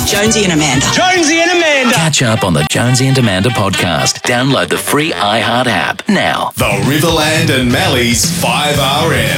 Jonesy and Amanda. Jonesy and Amanda. Catch up on the Jonesy and Amanda podcast. Download the free iHeart app now. The Riverland and Mally's 5RM.